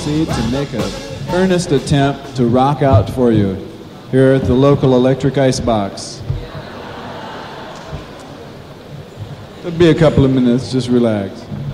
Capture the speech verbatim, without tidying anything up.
seat to make an earnest attempt to rock out for you here at the local Electric Ice Box. It'll be a couple of minutes, just relax.